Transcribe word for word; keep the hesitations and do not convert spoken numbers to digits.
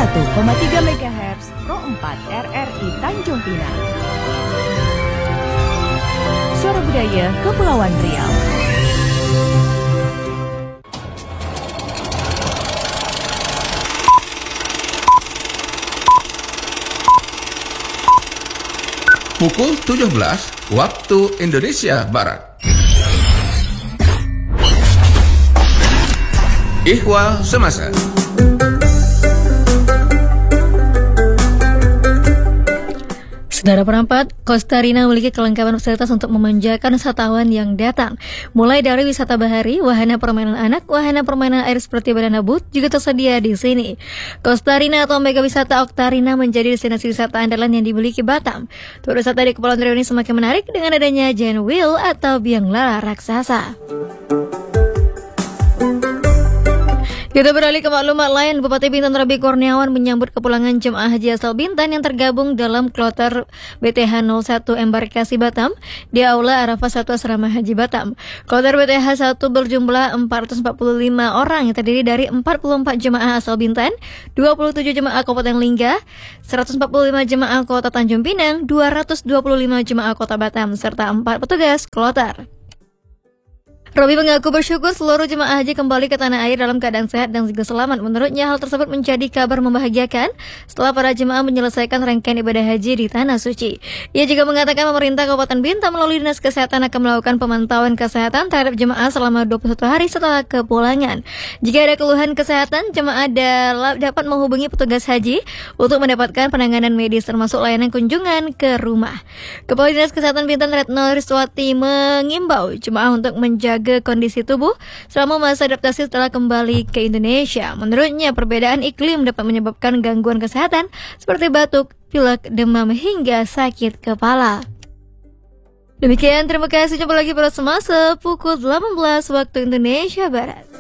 satu koma tiga megahertz Pro empat R R I Tanjung Pinang. Suara Budaya Kepulauan Riau. Pukul tujuh belas waktu Indonesia Barat. Ihwal Semasa. Saudara perampat, Costa Rica memiliki kelengkapan fasilitas untuk memanjakan wisatawan yang datang. Mulai dari wisata bahari, wahana permainan anak, wahana permainan air seperti banana boat juga tersedia di sini. Costa Rica atau Mega Wisata Octarina menjadi destinasi wisata andalan yang dimiliki Batam. Tur wisata di Kepulauan Riau ini semakin menarik dengan adanya Giant Wheel atau biang lala raksasa. Kita beralih ke maklumat lain. Bupati Bintan Rabi Kurniawan menyambut kepulangan jemaah haji asal Bintan yang tergabung dalam kloter B T H nol satu Embarkasi Batam di Aula Arafah satu Asrama Haji Batam. Kloter B T H satu berjumlah empat ratus empat puluh lima orang yang terdiri dari empat puluh empat jemaah asal Bintan, dua puluh tujuh jemaah Kabupaten Lingga, seratus empat puluh lima jemaah Kota Tanjung Pinang, dua ratus dua puluh lima jemaah Kota Batam, serta empat petugas kloter. Robi mengaku bersyukur seluruh jemaah haji kembali ke tanah air dalam keadaan sehat dan juga selamat. Menurutnya hal tersebut menjadi kabar membahagiakan setelah para jemaah menyelesaikan rangkaian ibadah haji di Tanah Suci. Ia juga mengatakan pemerintah Kabupaten Bintan melalui Dinas Kesehatan akan melakukan pemantauan kesehatan terhadap jemaah selama dua puluh satu hari setelah kepulangan. Jika ada keluhan kesehatan, jemaah dapat menghubungi petugas haji untuk mendapatkan penanganan medis termasuk layanan kunjungan ke rumah. Kepala Dinas Kesehatan Bintan Retno Riswati mengimbau jemaah untuk menjaga kondisi tubuh selama masa adaptasi setelah kembali ke Indonesia. Menurutnya, perbedaan iklim dapat menyebabkan gangguan kesehatan seperti batuk, pilek, demam, hingga sakit kepala. Demikian, terima kasih. Jumpa lagi pada semasa pukul delapan belas waktu Indonesia Barat.